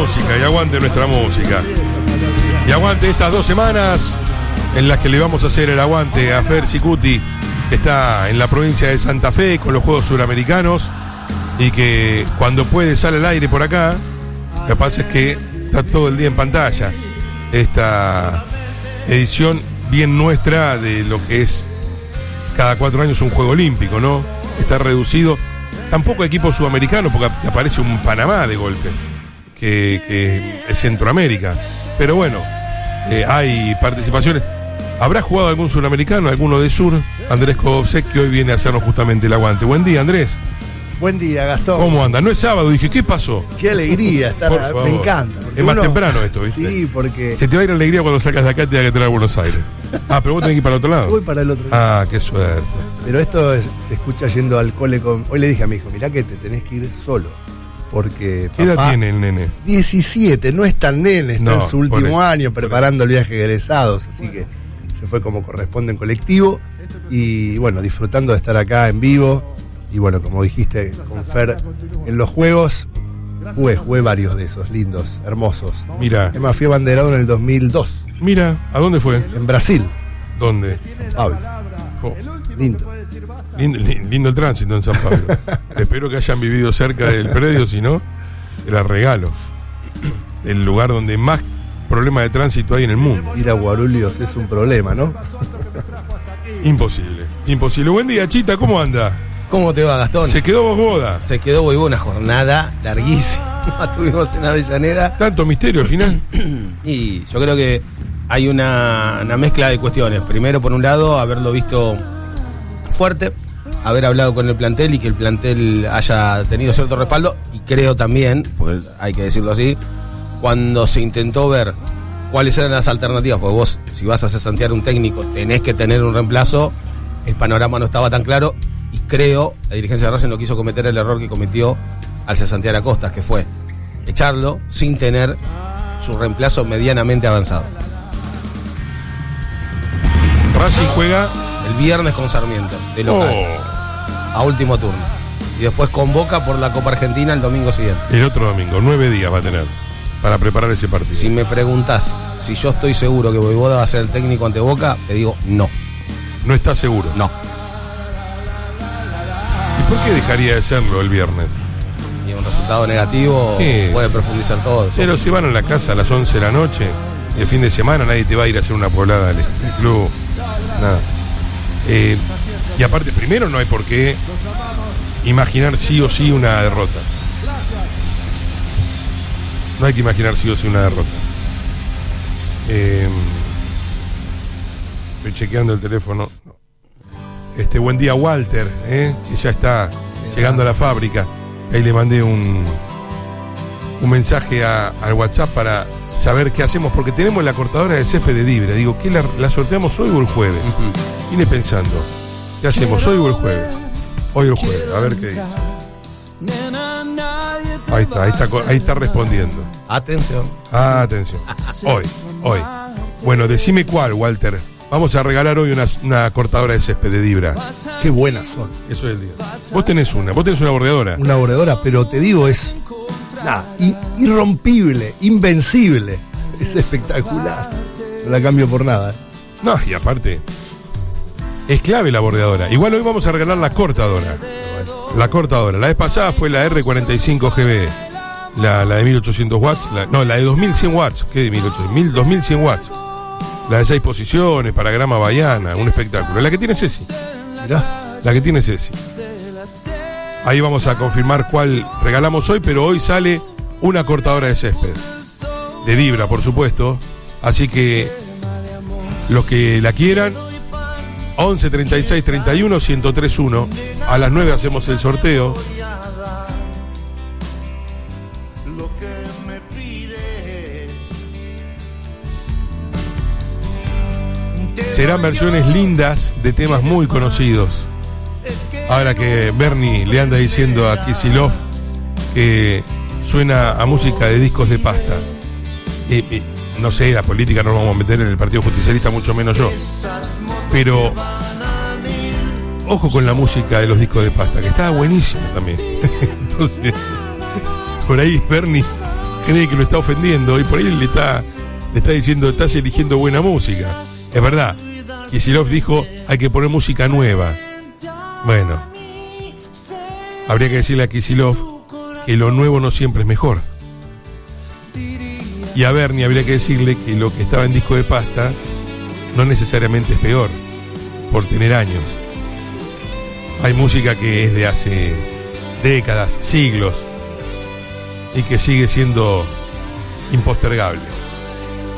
música, y aguante nuestra música. Y aguante estas 2 semanas en las que le vamos a hacer el aguante a Fer Cicuti, que está en la provincia de Santa Fe con los Juegos Suramericanos y que cuando puede sale al aire por acá. Lo que pasa es que está todo el día en pantalla esta edición bien nuestra de lo que es cada 4 años un Juego Olímpico, ¿no? Está reducido. Tampoco equipo sudamericano, porque aparece un Panamá de golpe, que es Centroamérica. Pero bueno, hay participaciones. ¿Habrá jugado algún suramericano, alguno de sur? Andrés Kovsek, que hoy viene a hacernos justamente el aguante. Buen día, Andrés. Buen día, Gastón. ¿Cómo anda? No es sábado, dije, ¿qué pasó? Qué alegría estar, me encanta. Es más temprano esto, ¿viste? Sí, porque... Se te va a ir la alegría cuando sacas de acá y te vas a traer a Buenos Aires. Ah, pero vos tenés que ir para el otro lado. Voy para el otro lado. Ah, qué suerte. Pero esto se escucha yendo al cole con... Hoy le dije a mi hijo, mirá que te tenés que ir solo. Porque ¿qué edad tiene el nene? 17, no es tan nene, está en su último año preparando el viaje de egresados, así que se fue como corresponde en colectivo y bueno, disfrutando de estar acá en vivo y bueno, como dijiste con Fer, en los juegos jugué varios de esos lindos, hermosos. Mira. Además fui abanderado en el 2002. Mira, ¿a dónde fue? En Brasil. ¿Dónde? San Pablo. Oh. Lindo. Lindo el tránsito en San Pablo. Espero que hayan vivido cerca del predio, si no, era regalo. El lugar donde más problemas de tránsito hay en el mundo. Ir a Guarulhos es un problema, ¿no? Imposible, imposible. Buen día, Chita, ¿cómo anda? ¿Cómo te va, Gastón? ¿Se quedó Vosboda? Se quedó muy buena jornada, larguísima. Estuvimos en Avellaneda. ¿Tanto misterio al final? Y yo creo que hay una mezcla de cuestiones. Primero, por un lado, haberlo visto fuerte, haber hablado con el plantel y que el plantel haya tenido cierto respaldo. Y creo también, pues hay que decirlo así, cuando se intentó ver cuáles eran las alternativas, porque vos, si vas a cesantear un técnico, tenés que tener un reemplazo, el panorama no estaba tan claro. Y creo, la dirigencia de Racing no quiso cometer el error que cometió al cesantear a Costas, que fue echarlo sin tener su reemplazo medianamente avanzado. Racing juega el viernes con Sarmiento, de local, a último turno. Y después con Boca por la Copa Argentina el domingo siguiente. El otro domingo, 9 días va a tener para preparar ese partido. Si me preguntás si yo estoy seguro que Voivoda va a ser el técnico ante Boca, te digo no. ¿No estás seguro? No. ¿Por qué dejaría de serlo el viernes? Y un resultado negativo puede profundizar todo. Pero si van a la casa a las 11 de la noche y el fin de semana nadie te va a ir a hacer una poblada al club. Nada. Y aparte, primero no hay por qué imaginar sí o sí una derrota. No hay que imaginar sí o sí una derrota. Estoy chequeando el teléfono. Buen día, Walter, que ya está llegando a la fábrica. Ahí le mandé un mensaje al WhatsApp para saber qué hacemos, porque tenemos la cortadora de césped de Dibra. Digo, ¿qué la sorteamos hoy o el jueves? Vine pensando, ¿qué hacemos, hoy o el jueves? Hoy o el jueves, a ver qué dice. Ahí está respondiendo. Atención. Atención. Hoy. Bueno, decime cuál, Walter. Vamos a regalar hoy una cortadora de césped de Dibra. Qué buenas son. Eso es el día. Vos tenés una bordeadora. Una bordeadora, pero te digo, es irrompible, invencible. Es espectacular. No la cambio por nada. No, y aparte, es clave la bordeadora. Igual hoy vamos a regalar la cortadora. La cortadora. La vez pasada fue la R45GB. La de 1800 watts. La de 2100 watts. ¿Qué de 1800? 2100 watts. La de 6 posiciones, para grama baiana, un espectáculo. La que tiene Ceci. Mirá, la que tiene Ceci. Ahí vamos a confirmar cuál regalamos hoy, pero hoy sale una cortadora de césped. De Dibra, por supuesto. Así que los que la quieran, 11 36 31 1031. A las 9 hacemos el sorteo. Serán versiones lindas de temas muy conocidos. Ahora que Bernie le anda diciendo a Kicillof que suena a música de discos de pasta. No sé, la política no nos vamos a meter en el Partido Justicialista, mucho menos yo. Pero ojo con la música de los discos de pasta, que estaba buenísima también. Entonces, por ahí Bernie cree que lo está ofendiendo y por ahí le está diciendo, estás eligiendo buena música. Es verdad, Kicillof dijo, hay que poner música nueva. Bueno, habría que decirle a Kicillof que lo nuevo no siempre es mejor. Y a Bernie habría que decirle que lo que estaba en Disco de Pasta no necesariamente es peor, por tener años. Hay música que es de hace décadas, siglos, y que sigue siendo impostergable.